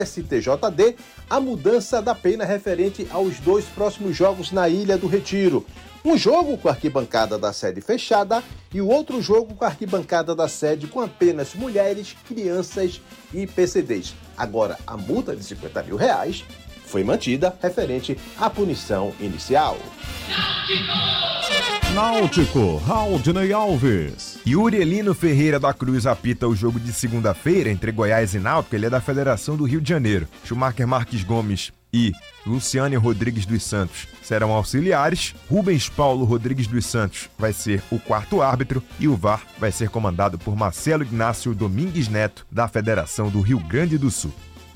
STJD a mudança da pena referente aos 2 próximos jogos na Ilha do Retiro. Um jogo com a arquibancada da sede fechada e o outro jogo com a arquibancada da sede com apenas mulheres, crianças e PCDs. Agora, a multa de R$50 mil foi mantida referente à punição inicial. Náutico, Raudney Alves. Yuri Elino Ferreira da Cruz apita o jogo de segunda-feira entre Goiás e Náutico. Ele é da Federação do Rio de Janeiro. Schumacher Marques Gomes e Luciane Rodrigues dos Santos serão auxiliares. Rubens Paulo Rodrigues dos Santos vai ser o quarto árbitro e o VAR vai ser comandado por Marcelo Ignácio Domingues Neto, da Federação do Rio Grande do Sul.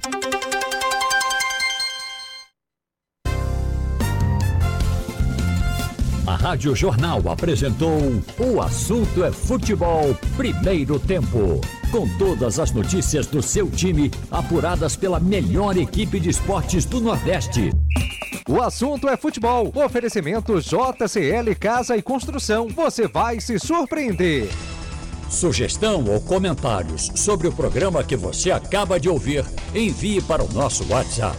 A Rádio Jornal apresentou O Assunto é Futebol, primeiro tempo. Com todas as notícias do seu time, apuradas pela melhor equipe de esportes do Nordeste. O Assunto é Futebol. Oferecimento JCL Casa e Construção. Você vai se surpreender. Sugestão ou comentários sobre o programa que você acaba de ouvir, envie para o nosso WhatsApp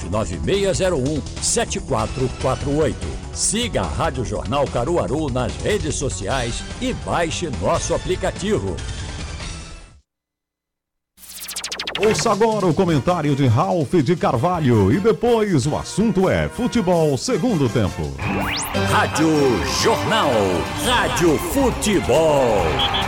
99601-7448. Siga a Rádio Jornal Caruaru nas redes sociais e baixe nosso aplicativo. Ouça agora o comentário de Ralf de Carvalho e depois o assunto é futebol segundo tempo. Rádio Jornal, Rádio Futebol.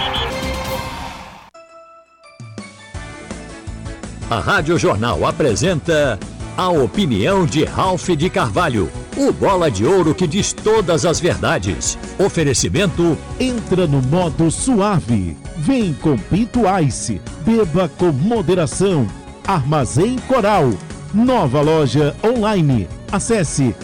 A Rádio Jornal apresenta a opinião de Ralf de Carvalho, o bola de ouro que diz todas as verdades. Oferecimento: entra no modo suave. Vem com Pinto Ice. Beba com moderação. Armazém Coral. Nova loja online. Acesse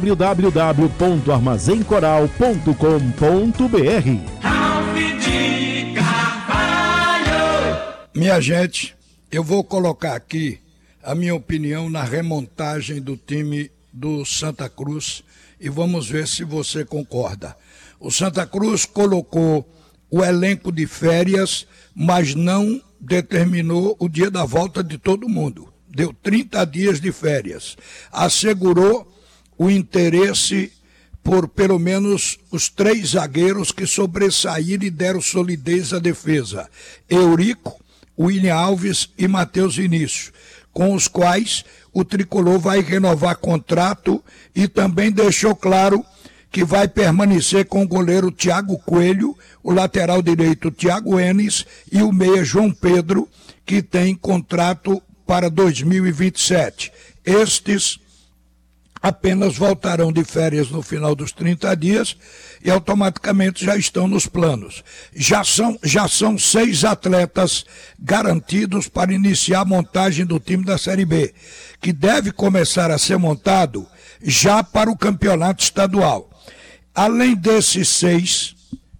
www.armazencoral.com.br. Ralf de Carvalho. Minha gente, eu vou colocar aqui a minha opinião na remontagem do time do Santa Cruz e vamos ver se você concorda. O Santa Cruz colocou o elenco de férias, mas não determinou o dia da volta de todo mundo. Deu 30 dias de férias. Assegurou o interesse por pelo menos os 3 zagueiros que sobressaíram e deram solidez à defesa. Eurico, William Alves e Matheus Vinícius, com os quais o Tricolor vai renovar contrato e também deixou claro que vai permanecer com o goleiro Thiago Coelho, o lateral direito Thiago Enes e o meia João Pedro, que tem contrato para 2027. Estes apenas voltarão de férias no final dos 30 dias e automaticamente já estão nos planos. Já são 6 atletas garantidos para iniciar a montagem do time da Série B, que deve começar a ser montado já para o campeonato estadual. Além desses 6,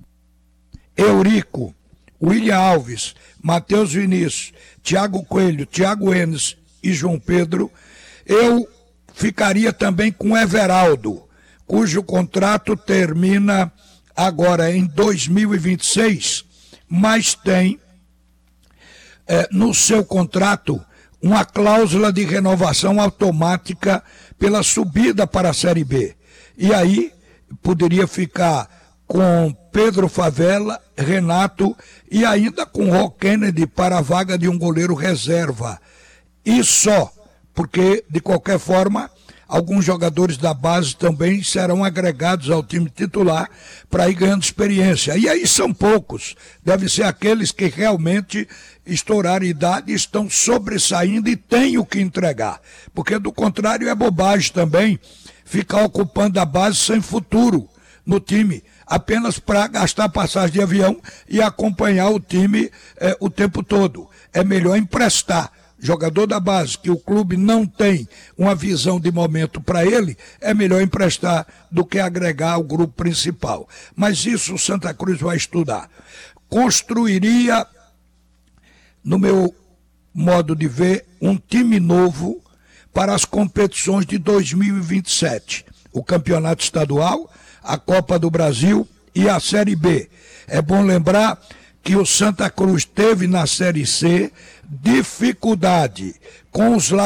Eurico, William Alves, Matheus Vinícius, Thiago Coelho, Thiago Enes e João Pedro, eu ficaria também com Everaldo, cujo contrato termina agora em 2026, mas tem no seu contrato uma cláusula de renovação automática pela subida para a Série B. E aí poderia ficar com Pedro Favela, Renato e ainda com Rock Kennedy para a vaga de um goleiro reserva. E só, porque de qualquer forma alguns jogadores da base também serão agregados ao time titular para ir ganhando experiência. E aí são poucos, devem ser aqueles que realmente estouraram idade, estão sobressaindo e têm o que entregar, porque do contrário é bobagem também ficar ocupando a base sem futuro no time, apenas para gastar passagem de avião e acompanhar o time o tempo todo. É melhor emprestar. Jogador da base que o clube não tem uma visão de momento para ele, é melhor emprestar do que agregar ao grupo principal. Mas isso o Santa Cruz vai estudar. Construiria, no meu modo de ver, um time novo para as competições de 2027. O Campeonato Estadual, a Copa do Brasil e a Série B. É bom lembrar que o Santa Cruz teve na Série C, dificuldade com os